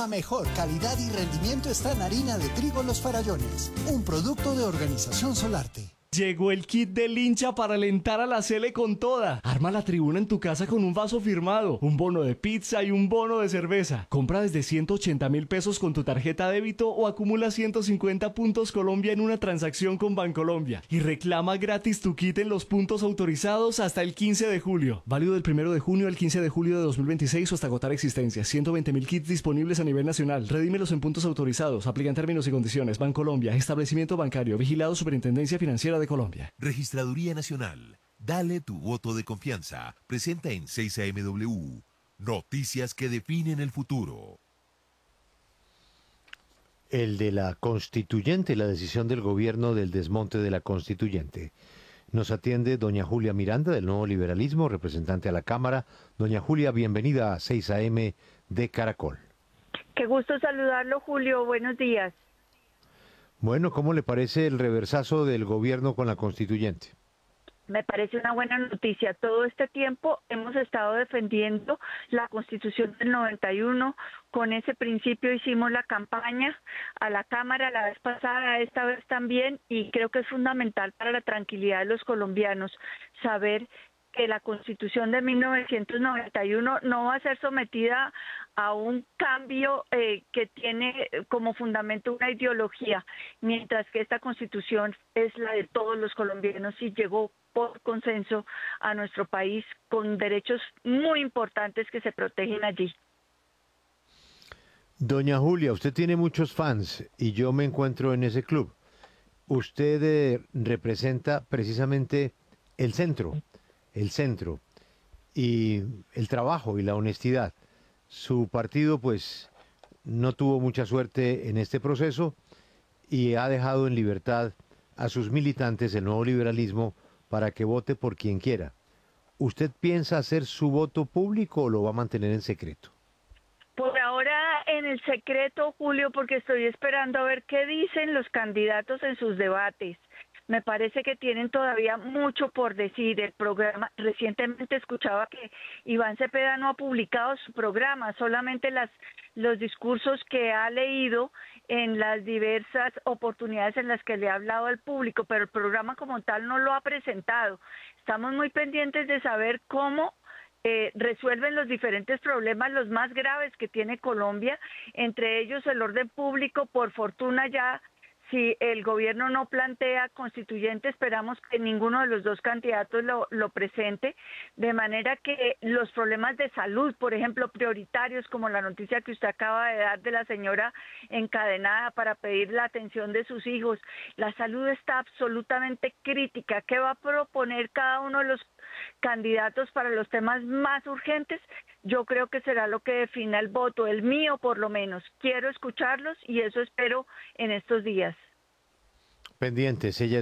La mejor calidad y rendimiento está en harina de trigo Los Farallones, un producto de Organización Solarte. Llegó el kit del hincha para alentar a la Sele con toda. Arma la tribuna en tu casa con un vaso firmado, un bono de pizza y un bono de cerveza. Compra desde 180.000 pesos con tu tarjeta débito o acumula 150 puntos Colombia en una transacción con Bancolombia. Y reclama gratis tu kit en los puntos autorizados hasta el 15 de julio. Válido del 1 de junio al 15 de julio de 2026 o hasta agotar existencia. 120.000 kits disponibles a nivel nacional. Redímelos en puntos autorizados. Aplican términos y condiciones. Bancolombia, establecimiento bancario, vigilado Superintendencia Financiera de Colombia. Registraduría Nacional. Dale tu voto de confianza. Presenta en 6AMW. Noticias que definen el futuro. El de la constituyente, la decisión del gobierno del desmonte de la constituyente. Nos atiende doña Julia Miranda del Nuevo Liberalismo, representante a la Cámara. Doña Julia, bienvenida a 6AM de Caracol. Qué gusto saludarlo, Julio. Buenos días. Bueno, ¿cómo le parece el reversazo del gobierno con la constituyente? Me parece una buena noticia. Todo este tiempo hemos estado defendiendo la Constitución del 91. Con ese principio hicimos la campaña a la Cámara la vez pasada, esta vez también, y creo que es fundamental para la tranquilidad de los colombianos saber que la Constitución de 1991 no va a ser sometida a un cambio que tiene como fundamento una ideología, mientras que esta Constitución es la de todos los colombianos y llegó por consenso a nuestro país con derechos muy importantes que se protegen allí. Doña Julia, usted tiene muchos fans y yo me encuentro en ese club. Usted representa precisamente el centro y el trabajo y la honestidad. Su partido pues no tuvo mucha suerte en este proceso y ha dejado en libertad a sus militantes del Nuevo Liberalismo para que vote por quien quiera. ¿Usted piensa hacer su voto público o lo va a mantener en secreto? Por ahora en el secreto, Julio, porque estoy esperando a ver qué dicen los candidatos en sus debates. Me parece que tienen todavía mucho por decir. El programa, recientemente escuchaba que Iván Cepeda no ha publicado su programa, solamente los discursos que ha leído en las diversas oportunidades en las que le ha hablado al público, pero el programa como tal no lo ha presentado. Estamos muy pendientes de saber cómo resuelven los diferentes problemas, los más graves que tiene Colombia, entre ellos el orden público. Por fortuna ya, si el gobierno no plantea constituyente, esperamos que ninguno de los dos candidatos lo presente, de manera que los problemas de salud, por ejemplo, prioritarios, como la noticia que usted acaba de dar de la señora encadenada para pedir la atención de sus hijos, la salud está absolutamente crítica. ¿Qué va a proponer cada uno de los candidatos para los temas más urgentes? Yo creo que será lo que defina el voto, el mío por lo menos. Quiero escucharlos y eso espero en estos días. Pendientes, ella